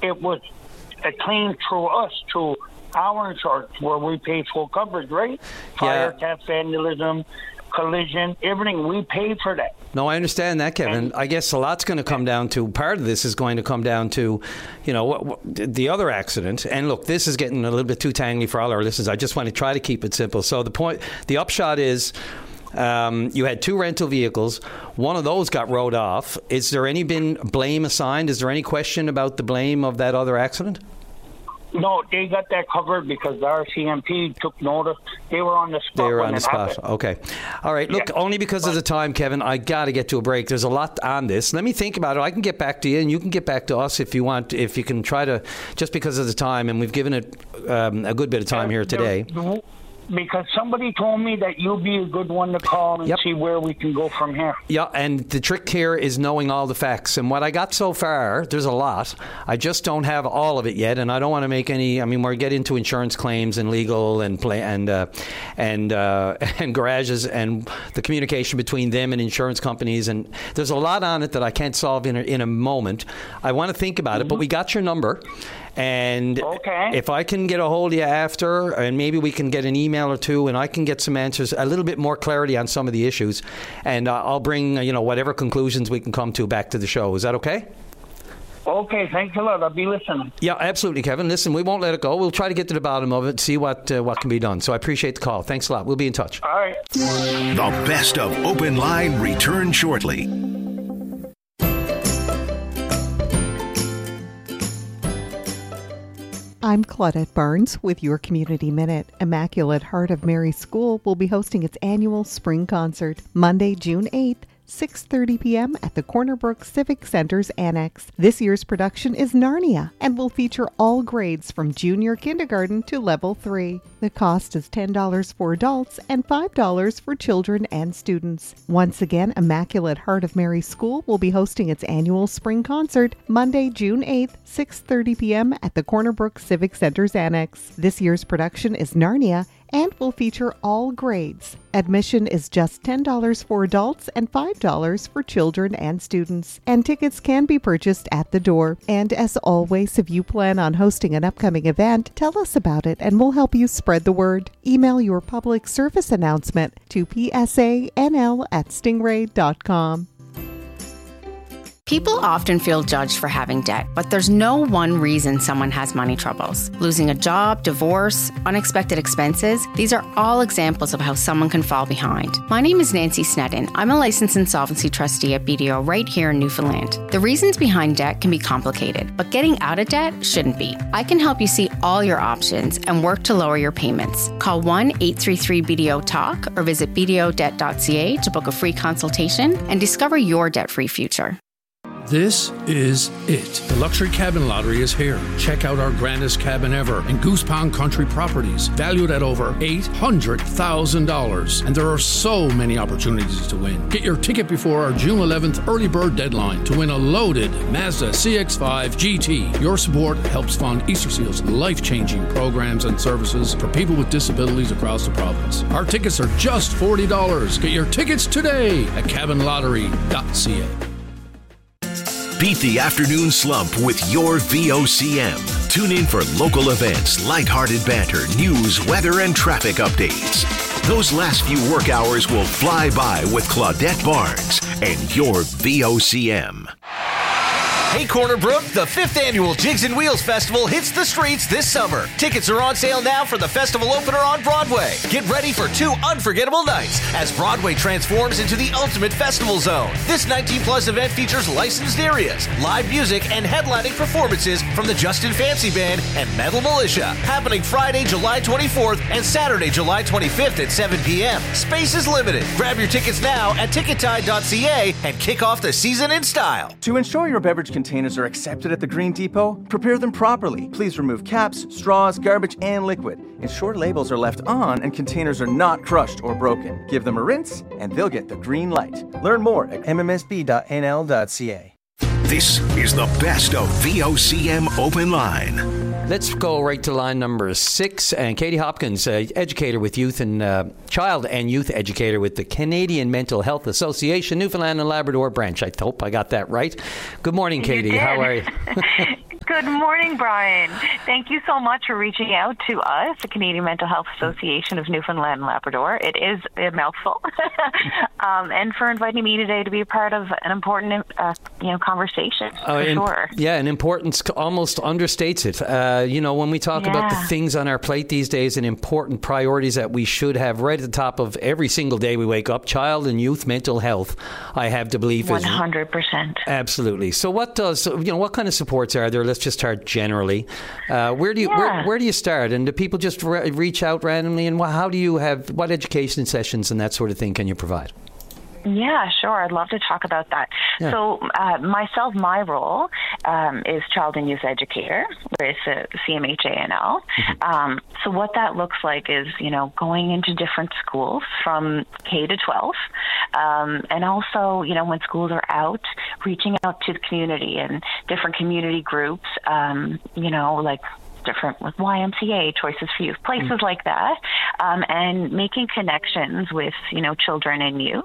it was a claim through us, through our insurance, where we pay full coverage, right? Fire, theft, vandalism, collision, everything. We pay for that. No, I understand that, Kevin. I guess a lot's going to come down to, part of this is going to come down to, the other accident. And look, this is getting a little bit too tangly for all our listeners. I just want to try to keep it simple. So the upshot is, you had 2 rental vehicles. One of those got rode off. Is there any been blame assigned? Is there any question about the blame of that other accident? No, they got that covered because the RCMP took notice. They were on the spot. They were on the spot. Okay. All right. Look, only because of the time, Kevin, I got to get to a break. There's a lot on this. Let me think about it. I can get back to you, and you can get back to us if you want. If you can try to, just because of the time, and we've given it a good bit of time here today. Because somebody told me that you'll be a good one to call and see where we can go from here. Yeah, and the trick here is knowing all the facts. And what I got so far, there's a lot. I just don't have all of it yet, and I don't want to make any. I mean, we're getting into insurance claims and legal and garages and the communication between them and insurance companies. And there's a lot on it that I can't solve in a moment. I want to think about it, but we got your number. And if I can get a hold of you after, and maybe we can get an email or two, and I can get some answers, a little bit more clarity on some of the issues, and I'll bring whatever conclusions we can come to back to the show. Is that okay? Okay, thanks a lot. I'll be listening. Yeah, absolutely, Kevin. Listen, we won't let it go. We'll try to get to the bottom of it, see what can be done. So I appreciate the call. Thanks a lot. We'll be in touch. All right. The best of Open Line return shortly. I'm Claudette Barnes with your Community Minute. Immaculate Heart of Mary School will be hosting its annual spring concert Monday, June 8th, 6:30 p.m. at the Corner Brook Civic Center's Annex. This year's production is Narnia and will feature all grades from junior kindergarten to level 3. The cost is $10 for adults and $5 for children and students. Once again, Immaculate Heart of Mary School will be hosting its annual spring concert Monday, June 8th, 6:30 p.m. at the Corner Brook Civic Center's Annex. This year's production is Narnia and will feature all grades. Admission is just $10 for adults and $5 for children and students, and tickets can be purchased at the door. And as always, if you plan on hosting an upcoming event, tell us about it and we'll help you spread the word. Email your public service announcement to psanl@stingray.com. People often feel judged for having debt, but there's no one reason someone has money troubles. Losing a job, divorce, unexpected expenses, these are all examples of how someone can fall behind. My name is Nancy Sneddon. I'm a licensed insolvency trustee at BDO right here in Newfoundland. The reasons behind debt can be complicated, but getting out of debt shouldn't be. I can help you see all your options and work to lower your payments. Call 1-833-BDO-TALK or visit bdodebt.ca to book a free consultation and discover your debt-free future. This is it. The Luxury Cabin Lottery is here. Check out our grandest cabin ever in Goose Pond Country Properties, valued at over $800,000. And there are so many opportunities to win. Get your ticket before our June 11th early bird deadline to win a loaded Mazda CX-5 GT. Your support helps fund Easter Seal's life-changing programs and services for people with disabilities across the province. Our tickets are just $40. Get your tickets today at cabinlottery.ca. Beat the afternoon slump with your VOCM. Tune in for local events, lighthearted banter, news, weather, and traffic updates. Those last few work hours will fly by with Claudette Barnes and your VOCM. Hey Corner Brook, the 5th annual Jigs and Wheels Festival hits the streets this summer. Tickets are on sale now for the festival opener on Broadway. Get ready for 2 unforgettable nights as Broadway transforms into the ultimate festival zone. This 19-plus event features licensed areas, live music, and headlining performances from the Justin Fancy Band and Metal Militia. Happening Friday, July 24th and Saturday, July 25th at 7 p.m. Space is limited. Grab your tickets now at tickettide.ca and kick off the season in style. To ensure your beverage containers are accepted at the Green Depot, prepare them properly. Please remove caps, straws, garbage, and liquid. Ensure labels are left on and containers are not crushed or broken. Give them a rinse and they'll get the green light. Learn more at mmsb.nl.ca. This is the best of VOCM Open Line. Let's go right to line number 6. And Katie Hopkins, educator with youth and child and youth educator with the Canadian Mental Health Association, Newfoundland and Labrador branch. I hope I got that right. Good morning, Katie. How are you? Good morning, Brian. Thank you so much for reaching out to us, the Canadian Mental Health Association of Newfoundland and Labrador. It is a mouthful. And for inviting me today to be a part of an important conversation, for sure. Yeah, and importance almost understates it. When we talk about the things on our plate these days and important priorities that we should have right at the top of every single day we wake up, child and youth mental health, I have to believe 100%. Absolutely. So what kind of supports are there? Let's just start generally. Where do you start? And do people just reach out randomly? And what education sessions and that sort of thing can you provide? Yeah, sure. I'd love to talk about that. Yeah. So my role is child and youth educator with CMHANL. Mm-hmm. So what that looks like is, going into different schools from K to 12. And also, when schools are out, reaching out to the community and different community groups, like different with YMCA, Choices for Youth, places like that, and making connections with, children and youth.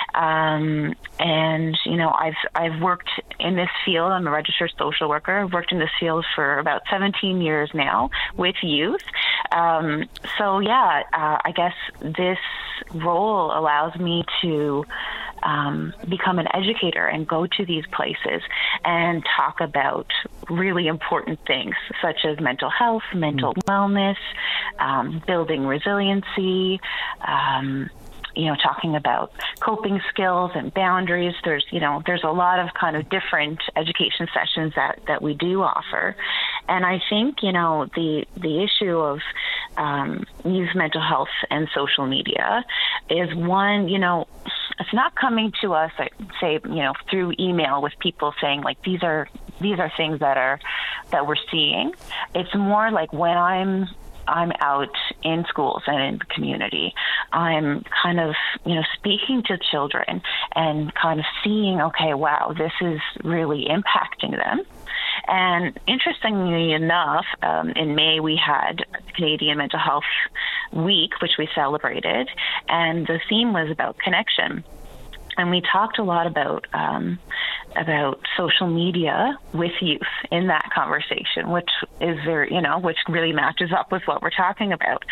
I've worked in this field. I'm a registered social worker. I've worked in this field for about 17 years now with youth. I guess this role allows me to become an educator and go to these places and talk about really important things such as mental health, mental wellness, building resiliency, talking about coping skills and boundaries. There's a lot of kind of different education sessions that we do offer. And I think, the issue of youth mental health and social media is one, it's not coming to us, say, through email with people saying like, these are things that we're seeing. It's more like when I'm out in schools and in the community, I'm kind of, speaking to children and kind of seeing, okay, wow, this is really impacting them. And interestingly enough, in May we had Canadian Mental Health Week, which we celebrated, and the theme was about connection. And we talked a lot about social media with youth in that conversation, which is very, which really matches up with what we're talking about.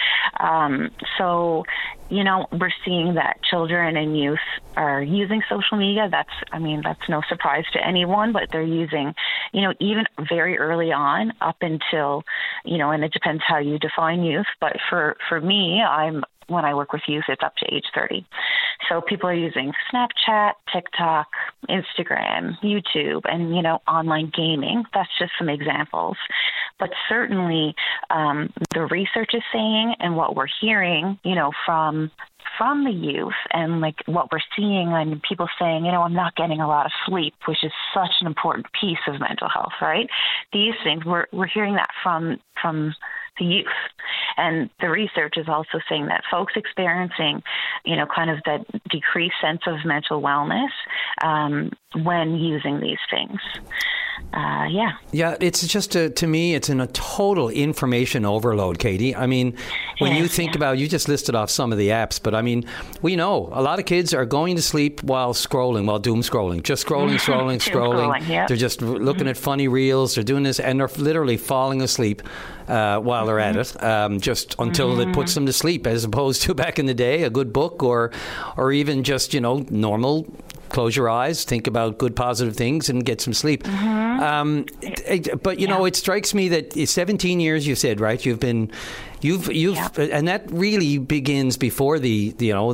We're seeing that children and youth are using social media. That's no surprise to anyone, but they're using, even very early on up until, and it depends how you define youth. But for me, when I work with youth, it's up to age 30. So people are using Snapchat, TikTok, Instagram, YouTube, and, online gaming. That's just some examples. But certainly the research is saying, and what we're hearing, from the youth, and like what we're seeing, and people saying, I'm not getting a lot of sleep, which is such an important piece of mental health, right? These things, we're hearing that from the youth. And the research is also saying that folks experiencing, kind of that decreased sense of mental wellness when using these things. Yeah, it's just, to me, it's in a total information overload, Katie. When you think about, you just listed off some of the apps, but we know a lot of kids are going to sleep while doom scrolling, just scrolling. Yeah. They're just looking at funny reels. They're doing this, and they're literally falling asleep while they're at it, just until it puts them to sleep, as opposed to back in the day, a good book or even just, normal. Close your eyes, think about good positive things, and get some sleep. But it strikes me that 17 years, you said, right? You've and that really begins before the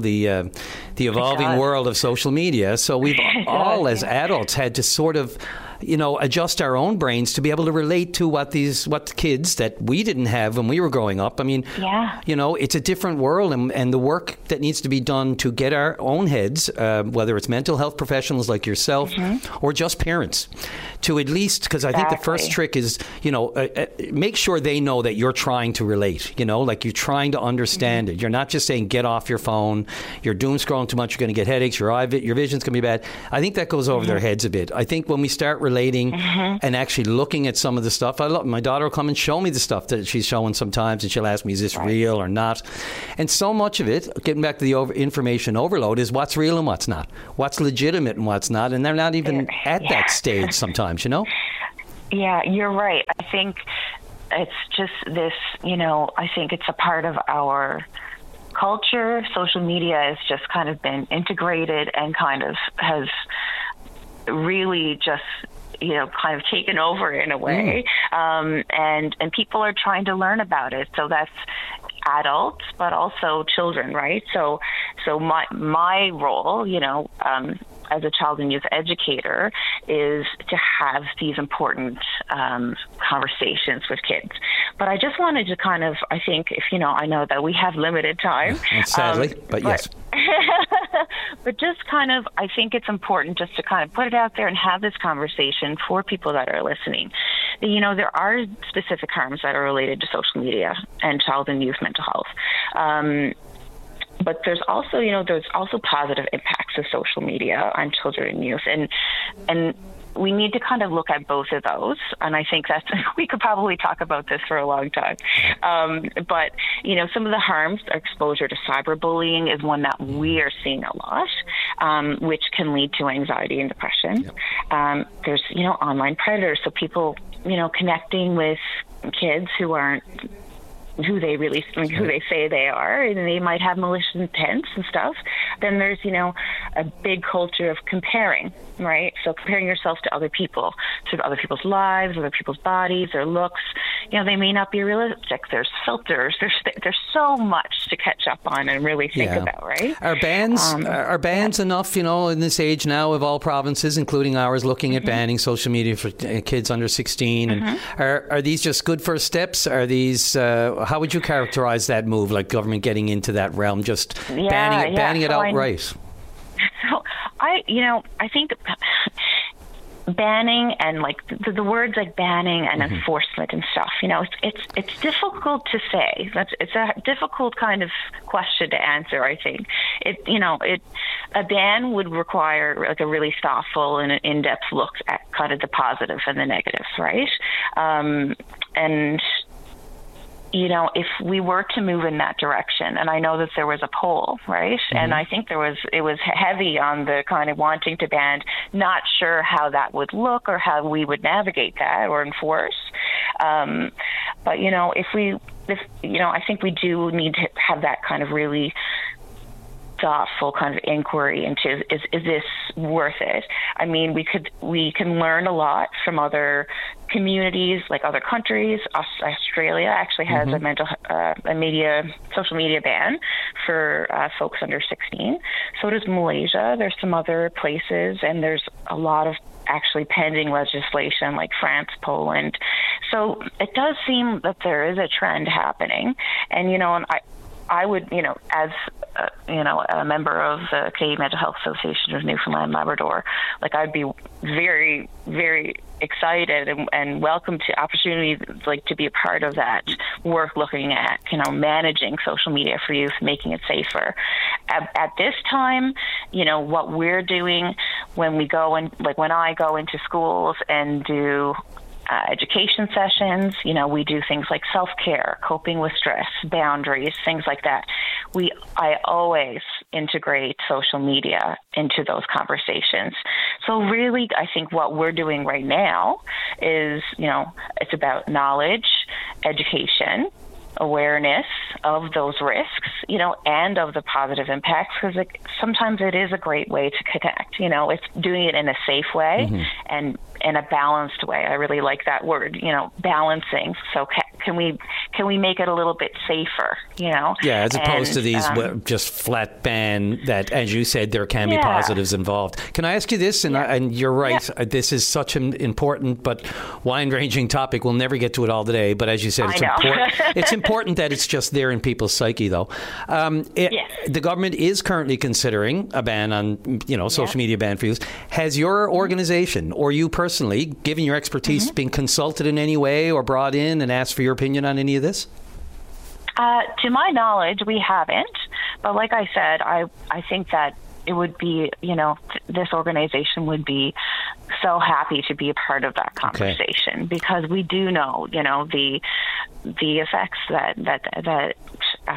evolving world of social media. So we've all, as adults, had to sort of adjust our own brains to be able to relate to what the kids that we didn't have when we were growing up. It's a different world, and the work that needs to be done to get our own heads, whether it's mental health professionals like yourself or just parents, to at least, because I think the first trick is, make sure they know that you're trying to relate, like you're trying to understand it. You're not just saying, get off your phone, you're doom scrolling too much, you're going to get headaches, your vision's going to be bad. I think that goes over their heads a bit. I think when we start relating and actually looking at some of the stuff, my daughter will come and show me the stuff that she's showing sometimes, and she'll ask me, is this real or not? And so much of it, getting back to the information overload, is what's real and what's not, what's legitimate and what's not, and they're not even at that stage sometimes, Yeah, you're right. I think it's just this, I think it's a part of our culture. Social media has just kind of been integrated and kind of has really just kind of taken over in a way. And people are trying to learn about it. So that's adults, but also children, right? So my role, as a child and youth educator, is to have these important conversations with kids. But I just wanted to kind of, I think, I know that we have limited time. Sadly, but yes. But just kind of, I think it's important just to kind of put it out there and have this conversation for people that are listening. There are specific harms that are related to social media and child and youth mental health. But there's also, there's also positive impacts of social media on children and youth. And we need to kind of look at both of those. And I think we could probably talk about this for a long time. But, some of the harms, exposure to cyberbullying is one that we are seeing a lot, which can lead to anxiety and depression. Yep. There's, online predators. So people, connecting with kids who aren't who they say they are, and they might have malicious intents and stuff. Then there's, a big culture of comparing, right? So comparing yourself to other people, to other people's lives, other people's bodies, their looks. They may not be realistic. There's filters. There's so much to catch up on and really think about, right? Are bans enough, in this age now of all provinces, including ours, looking at banning social media for kids under 16? And are these just good first steps? Are these, how would you characterize that move, like government getting into that realm, just banning it outright? So I think banning and like the words like banning and enforcement and stuff, it's difficult to say. It's a difficult kind of question to answer. I think a ban would require like a really thoughtful and an in-depth look at kind of the positive and the negatives, right? And if we were to move in that direction, and I know that there was a poll, right? And I think it was heavy on the kind of wanting to ban, not sure how that would look or how we would navigate that or enforce. But I think we do need to have that kind of really thoughtful kind of inquiry into is this worth it? I mean, we can learn a lot from other communities, like other countries. Australia actually has a social media ban for folks under 16. So does Malaysia. There's some other places, and there's a lot of actually pending legislation like France, Poland. So it does seem that there is a trend happening, and I would, as a member of the Canadian Mental Health Association of Newfoundland and Labrador, like I'd be very, very excited and welcome to opportunities like to be a part of that work, looking at managing social media for youth, making it safer. At this time, what we're doing when we go and when I go into schools and do education sessions, we do things like self-care, coping with stress, boundaries, things like that. I always integrate social media into those conversations. So really, I think what we're doing right now is, it's about knowledge, education, awareness of those risks, and of the positive impacts, because sometimes it is a great way to connect. It's doing it in a safe way and in a balanced way. I really like that word, balancing. So can we make it a little bit safer, Yeah, as opposed to these just flat ban that, as you said, there can be positives involved. Can I ask you this? And you're right, this is such an important but wide-ranging topic. We'll never get to it all today, but as you said, it's important. It's important that it's just there in people's psyche, though. The government is currently considering a ban on, social media ban for youth. Has your organization or you personally, given your expertise, been consulted in any way or brought in and asked for your opinion on any of this? To my knowledge, we haven't. But like I said, I think that it would be, this organization would be so happy to be a part of that conversation, because we do know, the effects that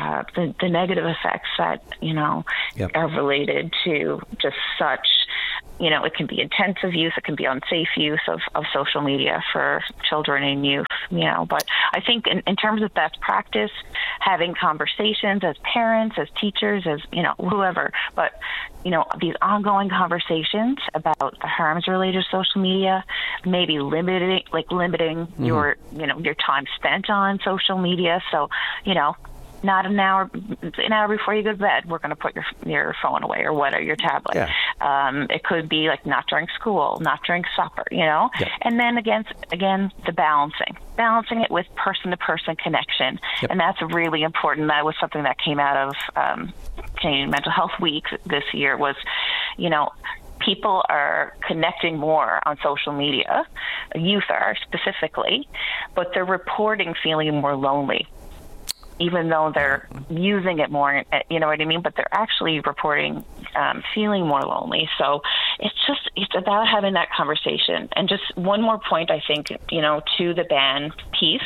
the negative effects that, are related to just such it can be intensive use, it can be unsafe use of social media for children and youth, But I think in terms of best practice, having conversations as parents, as teachers, as, whoever, but, these ongoing conversations about the harms related to social media, maybe limiting mm-hmm. your time spent on social media. So, not an hour before you go to bed, we're going to put your phone away or whatever, your tablet. Yeah. It could be like not during school, not during supper, Yeah. And then again, the balancing it with person-to-person connection. Yep. And that's really important. That was something that came out of Canadian Mental Health Week this year was, people are connecting more on social media, youth are specifically, but they're reporting feeling more lonely, even though they're using it more, you know what I mean? But they're actually reporting feeling more lonely. So it's about having that conversation. And just one more point, I think, to the ban piece.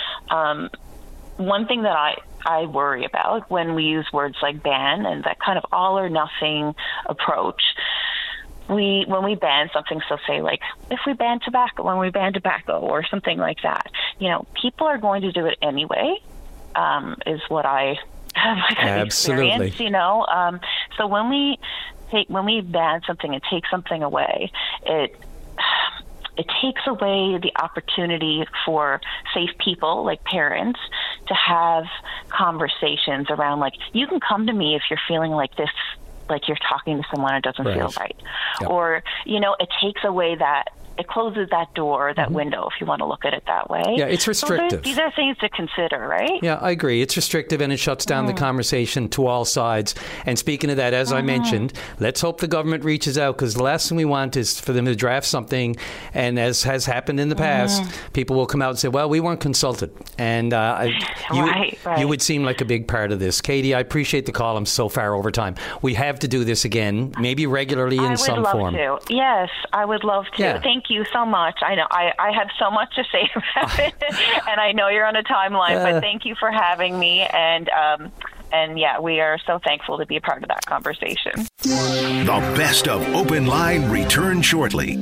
One thing that I worry about when we use words like ban and that kind of all or nothing approach, when we ban something, so say like if we ban tobacco, or something like that, people are going to do it anyway. Is what I have experienced, So when we ban something and take something away, it takes away the opportunity for safe people like parents to have conversations around, like, you can come to me if you're feeling like this, like you're talking to someone it doesn't feel right. Yep. Or, it takes away it closes that door, that mm-hmm. window, if you want to look at it that way. Yeah, it's restrictive. So these are things to consider, right? Yeah, I agree. It's restrictive, and it shuts down the conversation to all sides. And speaking of that, as I mentioned, let's hope the government reaches out, because the last thing we want is for them to draft something, and as has happened in the past, people will come out and say, well, we weren't consulted. And you would seem like a big part of this. Katie, I appreciate the call. I'm so far over time. We have to do this again, maybe regularly in some form. I would love to. Yes, I would love to. Yeah. Thank you so much. I know I have so much to say about it, and I know you're on a timeline, but thank you for having me. And yeah, we are so thankful to be a part of that conversation. The best of Open Line returns shortly.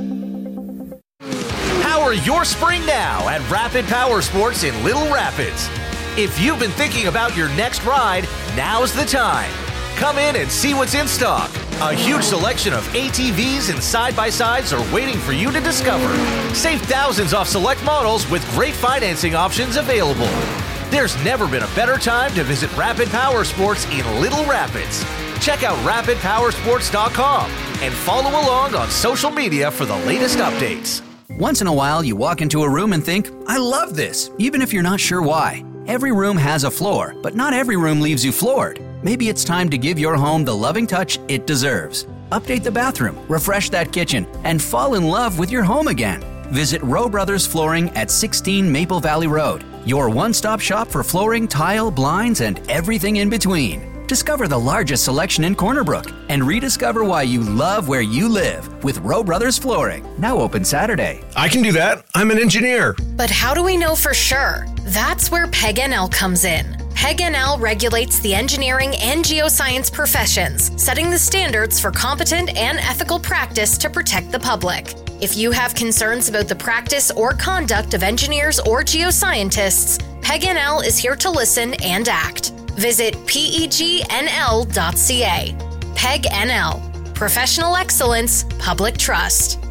Power your spring now at Rapid Power Sports in Little Rapids. If you've been thinking about your next ride, now's the time. Come in and see what's in stock. A huge selection of ATVs and side-by-sides are waiting for you to discover. Save thousands off select models with great financing options available. There's never been a better time to visit Rapid Power Sports in Little Rapids. Check out rapidpowersports.com and follow along on social media for the latest updates. Once in a while, you walk into a room and think, I love this, even if you're not sure why. Every room has a floor, but not every room leaves you floored. Maybe it's time to give your home the loving touch it deserves. Update the bathroom, refresh that kitchen, and fall in love with your home again. Visit Rowe Brothers Flooring at 16 Maple Valley Road, your one-stop shop for flooring, tile, blinds, and everything in between. Discover the largest selection in Corner Brook and rediscover why you love where you live with Rowe Brothers Flooring. Now open Saturday. I can do that. I'm an engineer. But how do we know for sure? That's where PEG-NL comes in. PEG-NL regulates the engineering and geoscience professions, setting the standards for competent and ethical practice to protect the public. If you have concerns about the practice or conduct of engineers or geoscientists, PEG-NL is here to listen and act. Visit pegnl.ca. PEG-NL. Professional excellence, public trust.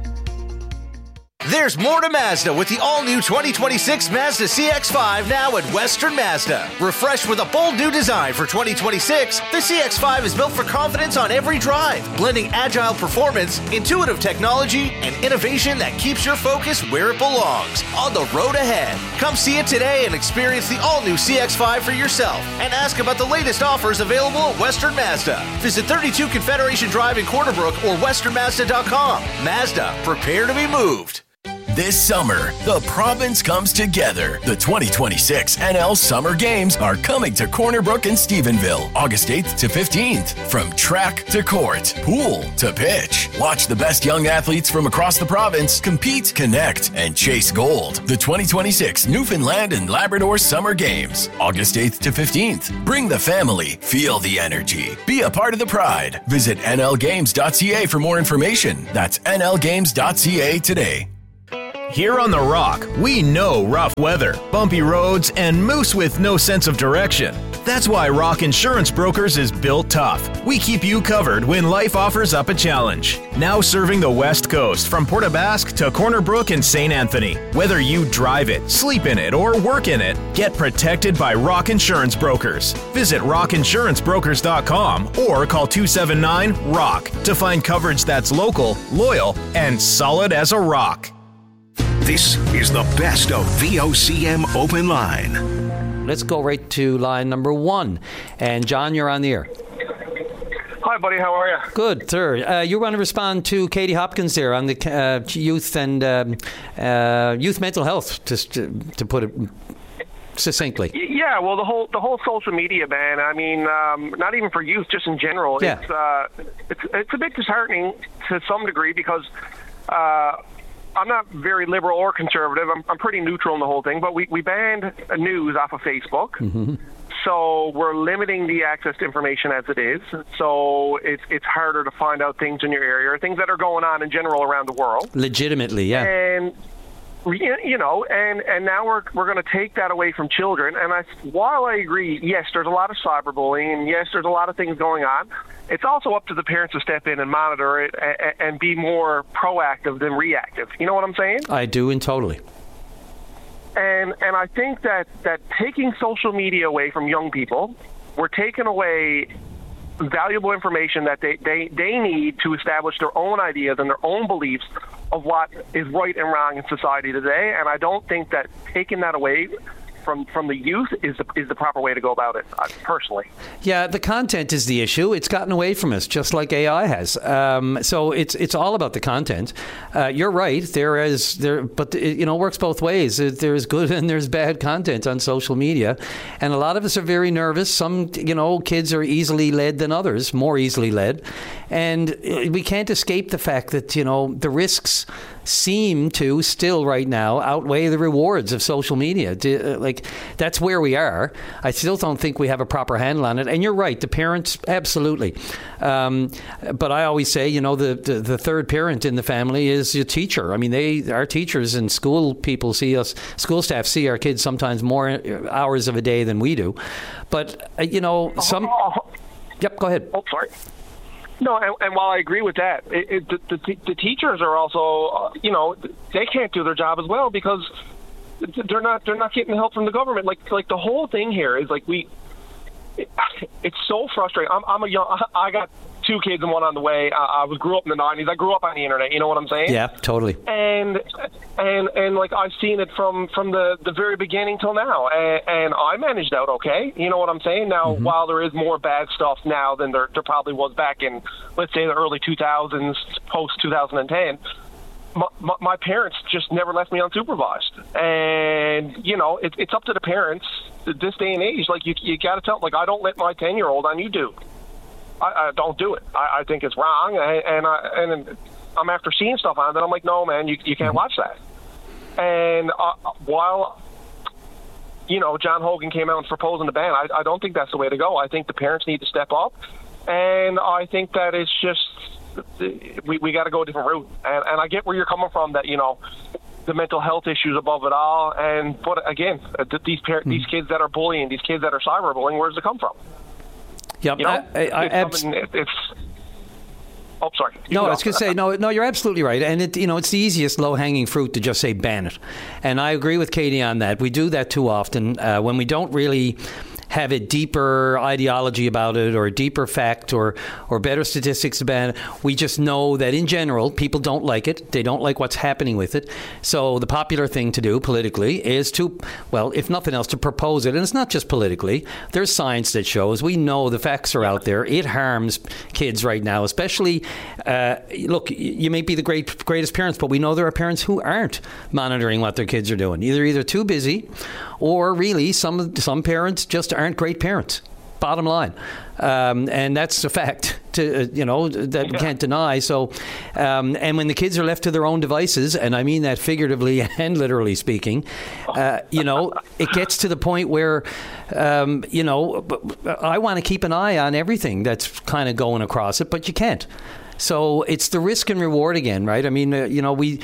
There's more to Mazda with the all-new 2026 Mazda CX-5 now at Western Mazda. Refreshed with a bold new design for 2026, the CX-5 is built for confidence on every drive, blending agile performance, intuitive technology, and innovation that keeps your focus where it belongs, on the road ahead. Come see it today and experience the all-new CX-5 for yourself, and ask about the latest offers available at Western Mazda. Visit 32 Confederation Drive in Corner Brook or westernmazda.com. Mazda, prepare to be moved. This summer, the province comes together. The 2026 NL Summer Games are coming to Corner Brook in Stephenville, August 8th to 15th. From track to court, pool to pitch. Watch the best young athletes from across the province compete, connect, and chase gold. The 2026 Newfoundland and Labrador Summer Games, August 8th to 15th. Bring the family, feel the energy, be a part of the pride. Visit nlgames.ca for more information. That's nlgames.ca today. Here on The Rock, we know rough weather, bumpy roads, and moose with no sense of direction. That's why Rock Insurance Brokers is built tough. We keep you covered when life offers up a challenge. Now serving the West Coast from Port aux Basques to Corner Brook and St. Anthony. Whether you drive it, sleep in it, or work in it, get protected by Rock Insurance Brokers. Visit rockinsurancebrokers.com or call 279-ROCK to find coverage that's local, loyal, and solid as a rock. This is the best of VOCM Open Line. Let's go right to line number 1. And John, you're on the air. Hi, buddy. How are you? Good, sir. You want to respond to Katie Hopkins there on the youth and youth mental health, just to put it succinctly. Yeah, well, the whole social media ban. I mean, not even for youth, just in general. Yeah. It's a bit disheartening to some degree because I'm not very liberal or conservative. I'm pretty neutral in the whole thing. But we banned news off of Facebook. Mm-hmm. So we're limiting the access to information as it is. So it's harder to find out things in your area or things that are going on in general around the world. Legitimately, yeah. And you know, and now we're going to take that away from children. And while I agree, yes, there's a lot of cyberbullying, and yes, there's a lot of things going on. It's also up to the parents to step in and monitor it and be more proactive than reactive. You know what I'm saying? I do, and totally. And I think that taking social media away from young people, we're taking away valuable information that they need to establish their own ideas and their own beliefs of what is right and wrong in society today. And I don't think that taking that away from the youth is the proper way to go about it, personally. Yeah, the content is the issue. It's gotten away from us, just like AI has. So it's all about the content. You're right. But it works both ways. There's good and there's bad content on social media, and a lot of us are very nervous. Some kids are easily led than others, more easily led, and we can't escape the fact that the risks seem to still right now outweigh the rewards of social media. That's where we are. I still don't think we have a proper handle on it. And you're right, the parents, absolutely. But I always say, the third parent in the family is your teacher. I mean, our teachers and school staff see our kids sometimes more hours of a day than we do. But, Yep, go ahead. Oh, sorry. No, and while I agree with that, the teachers are also, they can't do their job as well because they're not getting help from the government. Like the whole thing here is it's so frustrating. I got 2 kids and one on the way. I grew up in the 90s. I grew up on the internet. You know what I'm saying? Yeah, totally. And I've seen it from the very beginning till now, and I managed out okay. You know what I'm saying? Now, while there is more bad stuff now than there probably was back in, let's say, the early 2000s, post 2010. My parents just never left me unsupervised, and it's up to the parents this day and age. Like you got to tell them, I don't let my 10-year-old on YouTube. I don't do it. I think it's wrong, and I'm after seeing stuff on that. I'm like, no, man, you can't watch that. And while John Hogan came out and proposing the ban, I don't think that's the way to go. I think the parents need to step up, and I think that it's just we got to go a different route. And I get where you're coming from, that the mental health issues above it all. But again, these kids that are bullying, these kids that are cyberbullying, where does it come from? Yep. Oh, sorry. No, I was going to say, no, you're absolutely right. And it's the easiest low-hanging fruit to just say ban it. And I agree with Katie on that. We do that too often when we don't really have a deeper ideology about it or a deeper fact or better statistics about it. We just know that in general, people don't like it. They don't like what's happening with it. So the popular thing to do politically is to, well, if nothing else, to propose it. And it's not just politically. There's science that shows, we know the facts are out there. It harms kids right now, especially, look, you may be the greatest parents, but we know there are parents who aren't monitoring what their kids are doing. Either too busy, or really some parents just aren't great parents. Bottom line, and that's a fact that we can't deny. So, and when the kids are left to their own devices, and I mean that figuratively and literally speaking, it gets to the point where, I want to keep an eye on everything that's kind of going across it, but you can't. So it's the risk and reward again, right? I mean, the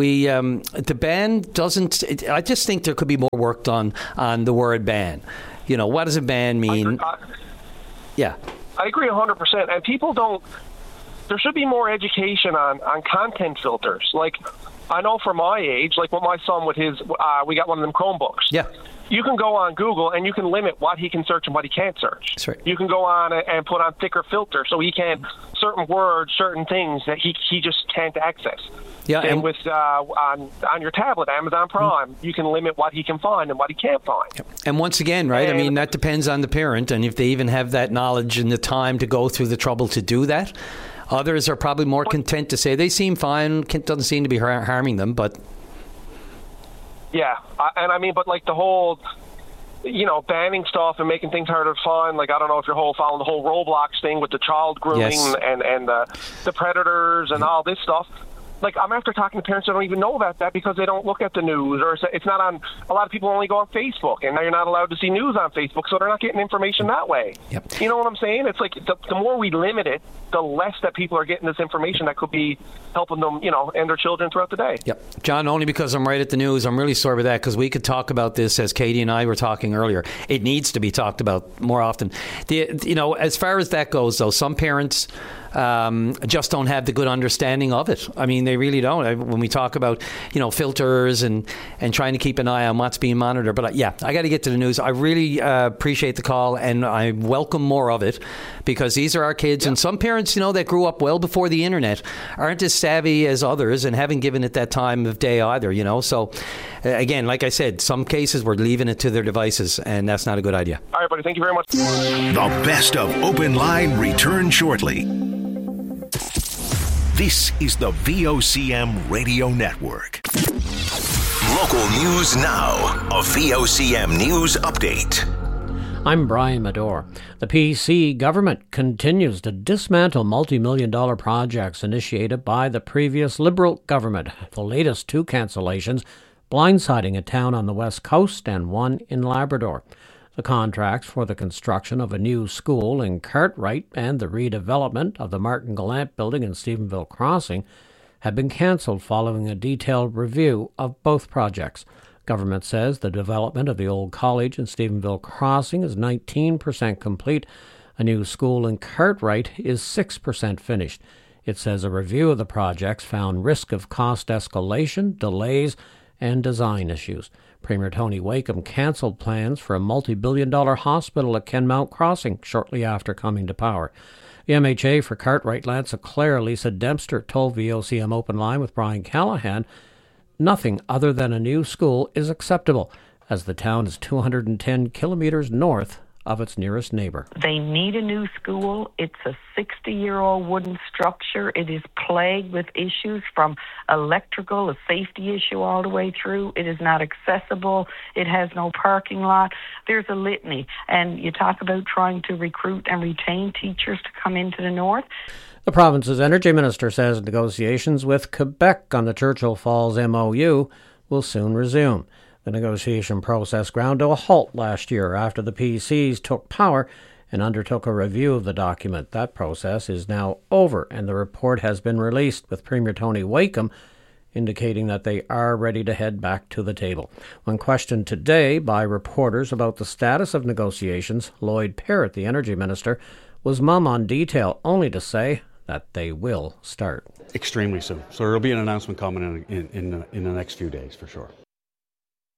ban doesn't. I just think there could be more work done on the word ban. What does a ban mean? Yeah, I agree 100%. And people don't. There should be more education on content filters. Like, I know for my age, like with my son with his, we got one of them Chromebooks. Yeah. You can go on Google and you can limit what he can search and what he can't search. That's right. You can go on and put on thicker filters so he can certain words, certain things that he just can't access. Yeah, and with on your tablet, Amazon Prime, you can limit what he can find and what he can't find. And once again, right? I mean, that depends on the parent, and if they even have that knowledge and the time to go through the trouble to do that. Others are probably more content to say they seem fine. Doesn't seem to be harming them, but. Yeah, and I mean, but like the whole, banning stuff and making things harder to find. Like, I don't know if you're following the whole Roblox thing with the child grooming and the predators and all this stuff. Like, I'm after talking to parents that don't even know about that because they don't look at the news, or it's not on. A lot of people only go on Facebook, and now you're not allowed to see news on Facebook, so they're not getting information that way. Yep. You know what I'm saying? It's like the more we limit it, the less that people are getting this information that could be helping them, and their children throughout the day. Yep. John, only because I'm right at the news, I'm really sorry about that, because we could talk about this as Katie and I were talking earlier. It needs to be talked about more often. As far as that goes, though, some parents just don't have the good understanding of it. I mean, they really don't. When we talk about, filters and trying to keep an eye on what's being monitored. But I got to get to the news. I really appreciate the call, and I welcome more of it, because these are our kids. And some parents, that grew up well before the internet aren't as savvy as others and haven't given it that time of day either, So, again, like I said, some cases we're leaving it to their devices, and that's not a good idea. All right, buddy. Thank you very much. The best of Open Line return shortly. This is the VOCM Radio Network. Local news now. A VOCM news update. I'm Brian Medor. The PC government continues to dismantle multi-million-dollar projects initiated by the previous Liberal government. The latest two cancellations blindsiding a town on the west coast and one in Labrador. The contracts for the construction of a new school in Cartwright and the redevelopment of the Martin Gallant building in Stephenville Crossing have been cancelled following a detailed review of both projects. Government says the development of the old college in Stephenville Crossing is 19% complete. A new school in Cartwright is 6% finished. It says a review of the projects found risk of cost escalation, delays, and design issues. Premier Tony Wakeham cancelled plans for a multi-billion-dollar hospital at Kenmount Crossing shortly after coming to power. The MHA for Cartwright, Lance Leclerc, Lisa Dempster told VOCM Open Line with Brian Callahan, nothing other than a new school is acceptable, as the town is 210 kilometers north of its nearest neighbor. They need a new school. It's a 60-year-old wooden structure. It is plagued with issues from electrical, a safety issue all the way through. It is not accessible. It has no parking lot. There's a litany. And you talk about trying to recruit and retain teachers to come into the north. The province's energy minister says negotiations with Quebec on the Churchill Falls MOU will soon resume. The negotiation process ground to a halt last year after the PCs took power and undertook a review of the document. That process is now over, and the report has been released, with Premier Tony Wakeham indicating that they are ready to head back to the table. When questioned today by reporters about the status of negotiations, Lloyd Parrott, the energy minister, was mum on detail, only to say that they will start. Extremely soon. So there will be an announcement coming in the next few days, for sure.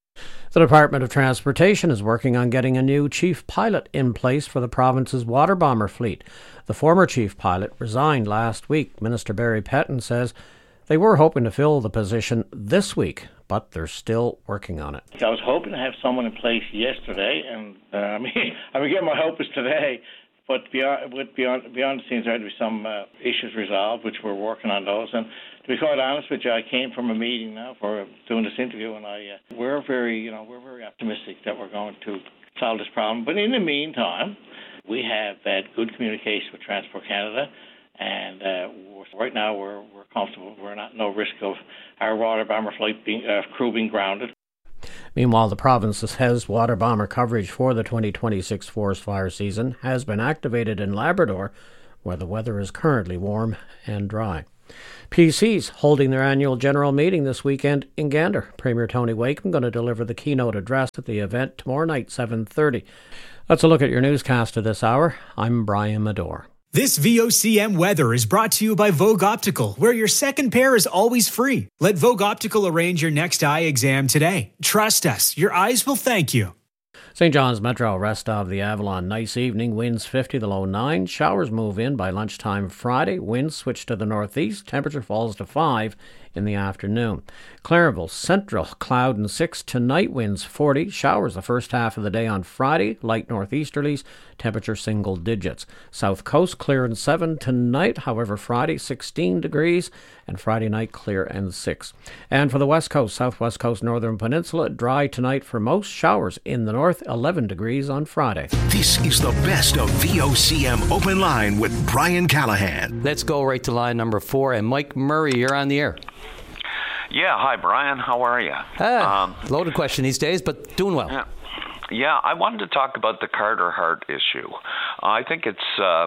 The Department of Transportation is working on getting a new chief pilot in place for the province's water bomber fleet. The former chief pilot resigned last week. Minister Barry Petton says they were hoping to fill the position this week, but they're still working on it. I was hoping to have someone in place yesterday, and I'm getting my hopes today. But beyond the scenes, there had to be some issues resolved, which we're working on those. And to be quite honest with you, I came from a meeting now for doing this interview, and we're very optimistic that we're going to solve this problem. But in the meantime, we have had good communication with Transport Canada, and right now we're comfortable. We're not no risk of our water bomber flight crew being grounded. Meanwhile, the province has water bomber coverage for the 2026 forest fire season has been activated in Labrador, where the weather is currently warm and dry. PC's holding their annual general meeting this weekend in Gander. Premier Tony Wakeham going to deliver the keynote address at the event tomorrow night, 7:30. That's a look at your newscast of this hour. I'm Brian Medore. This VOCM weather is brought to you by Vogue Optical, where your second pair is always free. Let Vogue Optical arrange your next eye exam today. Trust us, your eyes will thank you. St. John's Metro, rest of the Avalon. Nice evening, winds 50, the low 9. Showers move in by lunchtime Friday. Winds switch to the northeast. Temperature falls to 5 in the afternoon. Clarenville, Central, cloud and 6. Tonight, winds 40. Showers the first half of the day on Friday. Light northeasterlies. Temperature single digits. South Coast, clear and 7 tonight. However, Friday, 16 degrees. And Friday night, clear and 6. And for the West Coast, Southwest Coast, Northern Peninsula, dry tonight for most. Showers in the north, 11 degrees on Friday. This is the best of VOCM Open Line with Brian Callahan. Let's go right to line number 4. And Mike Murray, you're on the air. Yeah, hi, Brian. How are you? Loaded question these days, but doing well. Yeah, I wanted to talk about the Carter Hart issue. I think it's...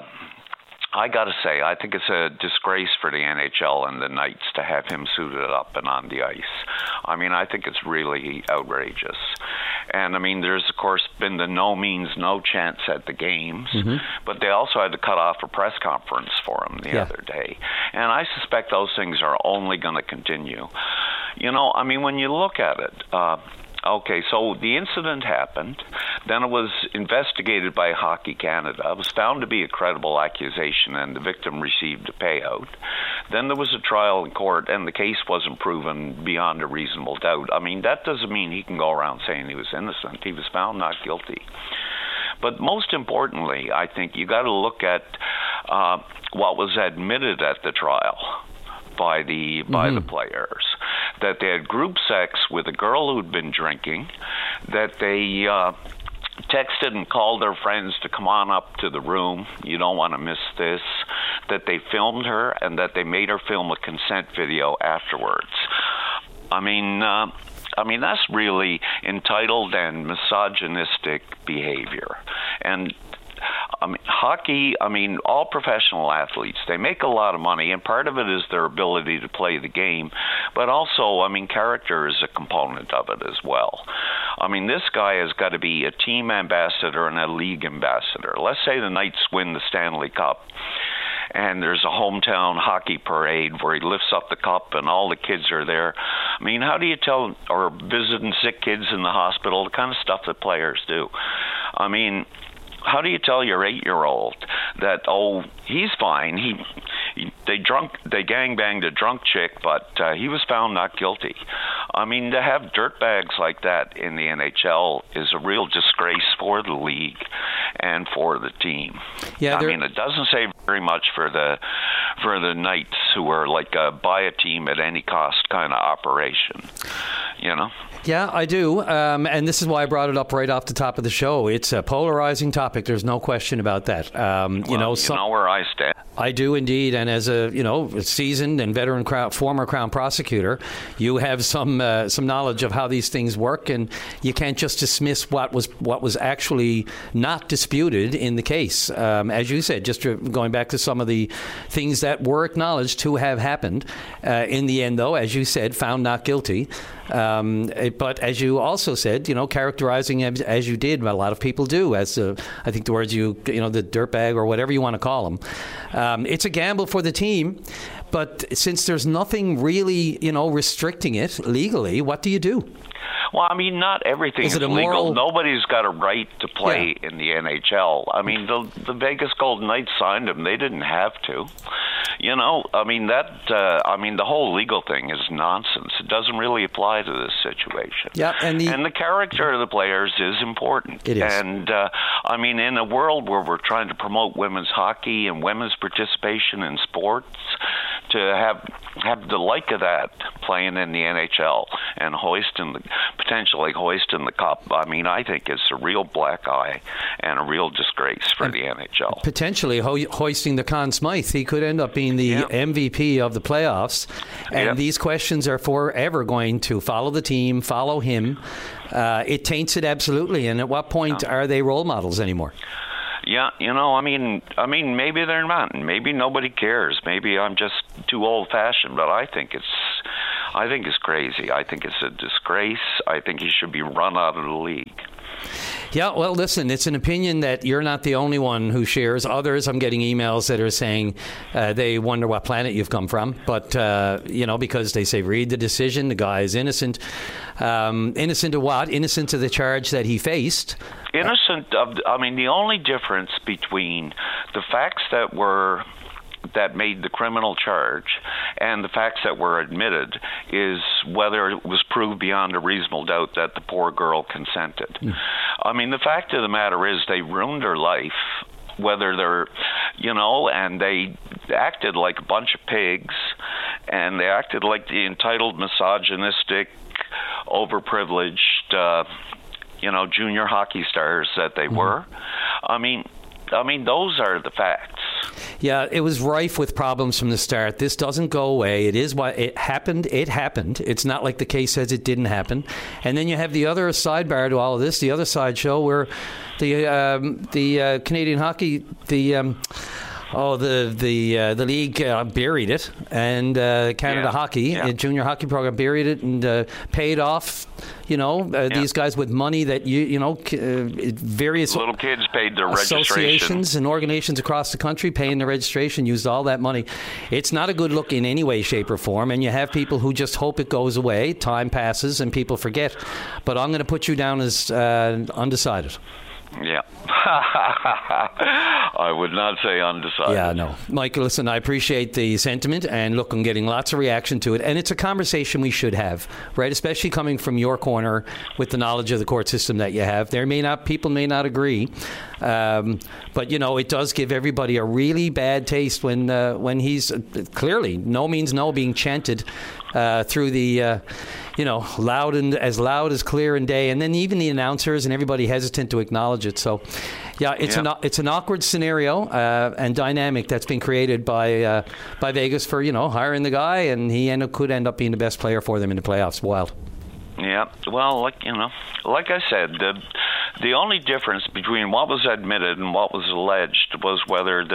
I got to say, I think it's a disgrace for the NHL and the Knights to have him suited up and on the ice. I mean, I think it's really outrageous. And, I mean, there's, of course, been the no means no chance at the games, but they also had to cut off a press conference for him the other day. And I suspect those things are only going to continue. You know, I mean, when you look at it, okay, so the incident happened. Then it was investigated by Hockey Canada. It was found to be a credible accusation, and the victim received a payout. Then there was a trial in court, and the case wasn't proven beyond a reasonable doubt. I mean, that doesn't mean he can go around saying he was innocent. He was found not guilty. But most importantly, I think you got to look at what was admitted at the trial by the players, that they had group sex with a girl who'd been drinking, that they texted and called their friends to come on up to the room, you don't want to miss this, that they filmed her, and that they made her film a consent video afterwards. I mean, that's really entitled and misogynistic behavior. And hockey, all professional athletes, they make a lot of money, and part of it is their ability to play the game, but also, character is a component of it as well. This guy has got to be a team ambassador and a league ambassador. Let's say the Knights win the Stanley Cup, and there's a hometown hockey parade where he lifts up the cup and all the kids are there. How do you tell, or visiting sick kids in the hospital, the kind of stuff that players do. How do you tell your 8-year-old that, he's fine, they gangbanged a drunk chick, but he was found not guilty? To have dirtbags like that in the NHL is a real disgrace for the league and for the team. Yeah, it doesn't say very much for the Knights, who are like a buy a team at any cost kind of operation, you know? Yeah, I do. And this is why I brought it up right off the top of the show. It's a polarizing topic. There's no question about that. You know where I stand. I do indeed. And as a seasoned and veteran former Crown prosecutor, you have some knowledge of how these things work, and you can't just dismiss what was actually not disputed in the case. As you said, just going back to some of the things that were acknowledged to have happened. In the end, though, as you said, found not guilty. But as you also said, characterizing as you did, a lot of people do, as I think the words the dirtbag or whatever you want to call them. It's a gamble for the team, but since there's nothing really, restricting it legally, what do you do? Well, I mean, not everything is legal. Nobody's got a right to play in the NHL. I mean, the Vegas Golden Knights signed him. They didn't have to. You know, I mean, the whole legal thing is nonsense. It doesn't really apply to this situation. Yeah, and the character of the players is important. It is. And, I mean, in a world where we're trying to promote women's hockey and women's participation in sports, to have the like of that playing in the NHL and potentially hoisting the cup, I mean, I think it's a real black eye and a real disgrace for the NHL. Potentially hoisting the Conn Smythe. He could end up being the MVP of the playoffs. And these questions are forever going to follow the team, follow him. It taints it absolutely. And at what point are they role models anymore? Yeah, you know, I mean, maybe they're not. Maybe nobody cares. Maybe I'm just too old-fashioned. But I think it's crazy. I think it's a disgrace. I think he should be run out of the league. Yeah, well, listen, it's an opinion that you're not the only one who shares. Others, I'm getting emails that are saying they wonder what planet you've come from. But, you know, because they say, read the decision, the guy is innocent. Innocent of what? Innocent of the charge that he faced. Innocent of, I mean, the only difference between the facts that made the criminal charge and the facts that were admitted is whether it was proved beyond a reasonable doubt that the poor girl consented. I mean, the fact of the matter is they ruined her life, whether they're, you know, and they acted like a bunch of pigs, and they acted like the entitled, misogynistic, overprivileged, you know, junior hockey stars that they were. I mean, those are the facts. Yeah, it was rife with problems from the start. This doesn't go away. It is what it happened. It happened. It's not like the case says it didn't happen. And then you have the other sidebar to all of this, the other side show where the Canadian hockey, the league buried it, and Canada Hockey, junior hockey program, buried it and paid off, you know, these guys with money that various little kids paid their associations and organizations across the country paying their registration, used all that money. It's not a good look in any way, shape, or form. And you have people who just hope it goes away. Time passes and people forget. But I'm going to put you down as undecided. Yeah. I would not say undecided. Yeah, no. Mike, listen, I appreciate the sentiment, and look, I'm getting lots of reaction to it, and it's a conversation we should have, right? Especially coming from your corner with the knowledge of the court system that you have. People may not agree, but, you know, it does give everybody a really bad taste when he's clearly, no means no, being chanted through the... you know, loud as clear and day, and then even the announcers and everybody hesitant to acknowledge it. So, it's an awkward scenario and dynamic that's been created by Vegas for, you know, hiring the guy, and he could end up being the best player for them in the playoffs. Wild. Yeah, well, like I said, the only difference between what was admitted and what was alleged was whether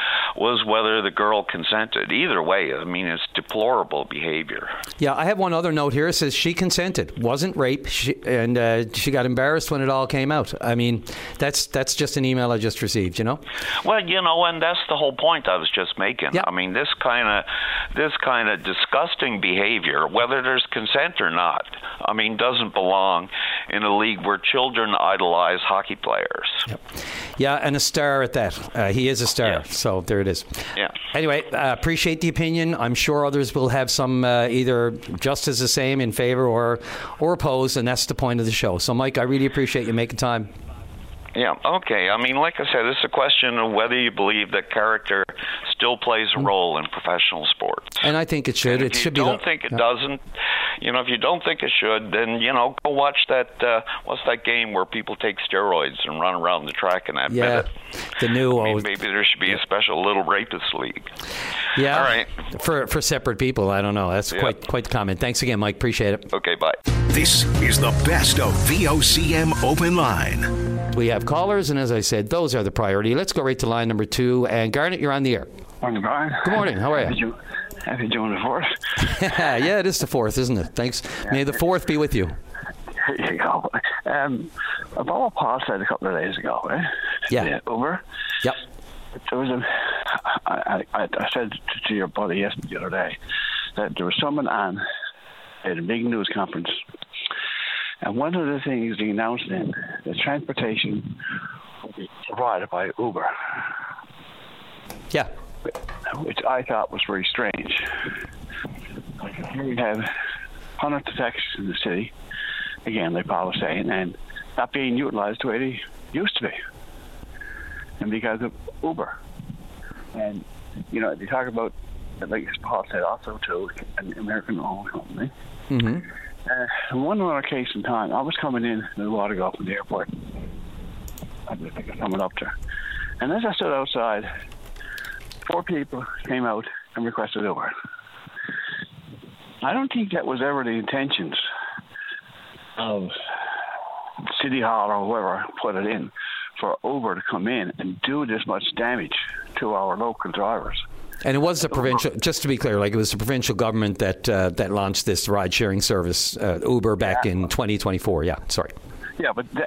the girl consented. Either way, I mean, it's deplorable behavior. Yeah, I have one other note here. It says she consented, wasn't rape, and she got embarrassed when it all came out. I mean, that's just an email I just received, you know? Well, you know, and that's the whole point I was just making. Yeah. I mean, this kind of disgusting behavior, whether there's consent or not, I mean, doesn't belong in a league where children idolize hockey players. Yep. Yeah, and a star at that. He is a star, so there it is. Yeah. Anyway, appreciate the opinion. I'm sure others will have some either just as the same, in favor or opposed, and that's the point of the show. So, Mike, I really appreciate you making time. Yeah, okay. I mean, like I said, it's a question of whether you believe that character still plays a role in professional sports. And I think it should. If you don't think it doesn't, you know, if you don't think it should, then, you know, go watch that, what's that game where people take steroids and run around the track in that minute? The new... maybe there should be a special little rapist league. Yeah. All right. For separate people, I don't know. That's quite the comment. Thanks again, Mike. Appreciate it. Okay, bye. This is the best of VOCM Open Line. We have callers, and as I said, those are the priority. Let's go right to line number 2. And Garnet, you're on the air. Morning, Brian. Good morning. How are you? Happy June the 4th. Yeah, it is the 4th, isn't it? Thanks. Yeah. May the 4th be with you. Here you go. I bought a parcel a couple of days ago, right? Yeah. Uber. Yep. There was I said to your buddy yesterday, the other day, that there was someone on at a big news conference And one of the things they announced in the transportation will be provided by Uber. Yeah. Which I thought was very strange. Here we have hundreds of taxis in the city, again, like Paul was saying, and not being utilized the way they used to be. And because of Uber. And, you know, they talk about, like Paul said, also to an American-owned company. Mm-hmm. In one other case in time, I was coming in the Watergulf from the airport. I think I was coming up there. And as I stood outside, 4 people came out and requested Uber. I don't think that was ever the intentions of City Hall or whoever put it in for Uber to come in and do this much damage to our local drivers. And it was the provincial, just to be clear, like it was the provincial government that launched this ride-sharing service, Uber, back in 2024. Yeah, sorry. Yeah, but